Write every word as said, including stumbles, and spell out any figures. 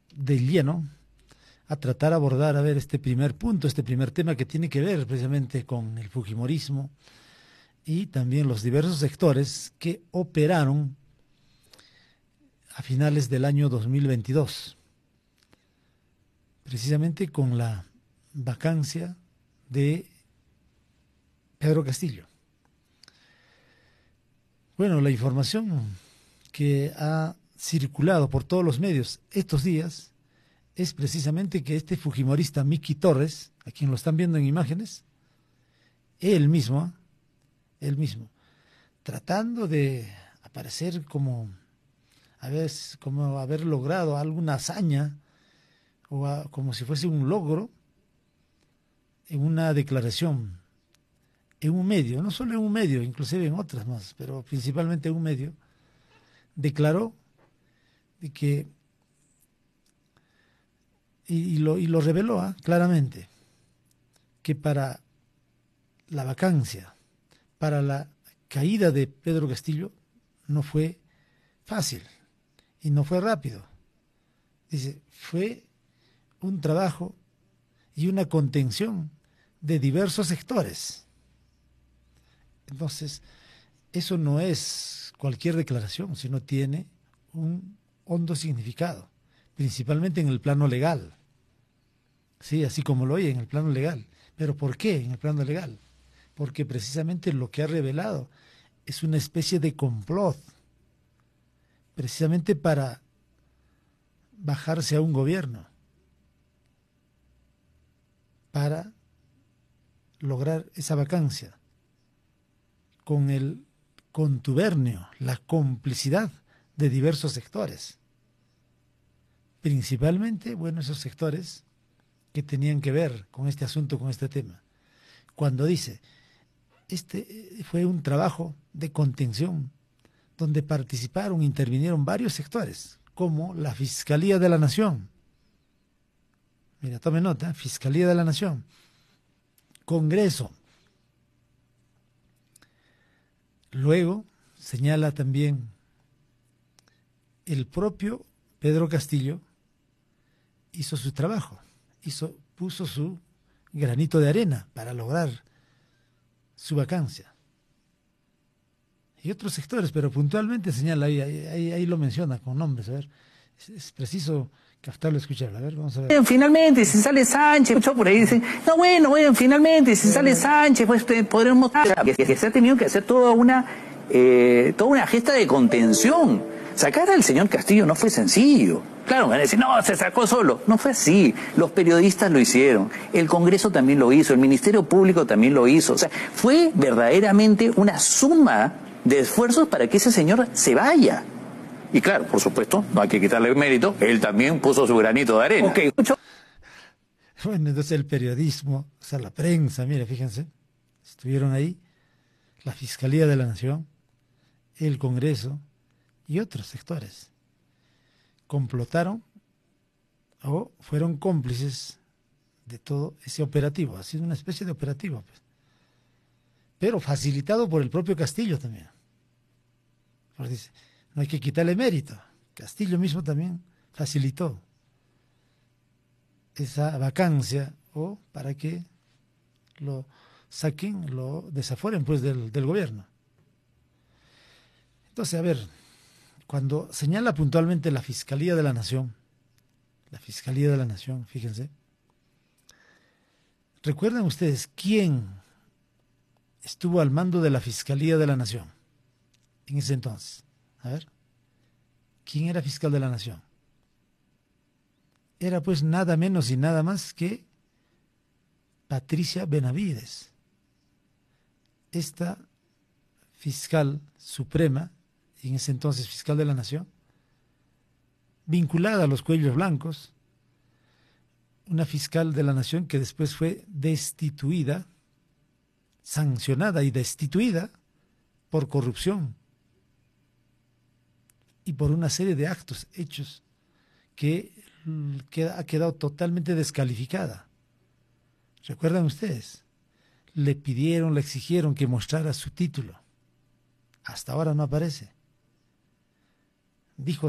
de lleno a tratar de abordar, a ver, este primer punto, este primer tema que tiene que ver precisamente con el fujimorismo y también los diversos sectores que operaron a finales del año dos mil veintidós, precisamente con la vacancia de Pedro Castillo. Bueno, la información que ha circulado por todos los medios estos días es precisamente que este fujimorista Miki Torres, a quien lo están viendo en imágenes, él mismo, él mismo, tratando de aparecer como, a veces, como haber logrado alguna hazaña, o a, como si fuese un logro, en una declaración, en un medio, no solo en un medio, inclusive en otras más, pero principalmente en un medio, declaró de que, y, y, lo, y lo reveló ¿eh? claramente, que para la vacancia, para la caída de Pedro Castillo, no fue fácil y no fue rápido. Dice, fue un trabajo y una contención de diversos sectores. Entonces, eso no es cualquier declaración, sino tiene un hondo significado, principalmente en el plano legal. Sí, así como lo oye, en el plano legal. ¿Pero por qué en el plano legal? Porque precisamente lo que ha revelado es una especie de complot, precisamente para bajarse a un gobierno, para lograr esa vacancia, con el contubernio, la complicidad de diversos sectores. Principalmente, bueno, esos sectores que tenían que ver con este asunto, con este tema. Cuando dice, este fue un trabajo de contención, donde participaron, intervinieron varios sectores, como la Fiscalía de la Nación. Mira, tome nota, Fiscalía de la Nación, Congreso. Luego señala también el propio Pedro Castillo hizo su trabajo, hizo, puso su granito de arena para lograr su vacancia. Y otros sectores, pero puntualmente señala, ahí, ahí, ahí lo menciona con nombres, a ver, es, es preciso captarlo, escucharlo, a ver, vamos a ver. Finalmente, si sale Sánchez, escuchó por ahí, dicen, no, bueno, bueno, finalmente, si sale Sánchez, pues podremos... Que, que se ha tenido que hacer toda una, eh, toda una gesta de contención. Sacar al señor Castillo no fue sencillo. Claro, van a decir, no, se sacó solo. No fue así. Los periodistas lo hicieron. El Congreso también lo hizo. El Ministerio Público también lo hizo. O sea, fue verdaderamente una suma de esfuerzos para que ese señor se vaya. Y claro, por supuesto, no hay que quitarle el mérito. Él también puso su granito de arena. Okay. Bueno, entonces el periodismo, o sea, la prensa, mire, fíjense, estuvieron ahí, la Fiscalía de la Nación, el Congreso y otros sectores. Complotaron o fueron cómplices de todo ese operativo. Ha sido una especie de operativo, pues. Pero facilitado por el propio Castillo también. Porque dice, no hay que quitarle mérito. Castillo mismo también facilitó esa vacancia o para que lo saquen, lo desaforen pues del, del gobierno. Entonces, a ver, cuando señala puntualmente la Fiscalía de la Nación, la Fiscalía de la Nación, fíjense, ¿recuerdan ustedes quién estuvo al mando de la Fiscalía de la Nación en ese entonces? A ver, ¿quién era fiscal de la Nación? Era pues nada menos y nada más que Patricia Benavides, esta fiscal suprema, en ese entonces fiscal de la Nación, vinculada a los cuellos blancos, una fiscal de la Nación que después fue destituida, sancionada y destituida por corrupción y por una serie de actos hechos que, que ha quedado totalmente descalificada. ¿Recuerdan ustedes? Le pidieron, le exigieron que mostrara su título. Hasta ahora no aparece. Dijo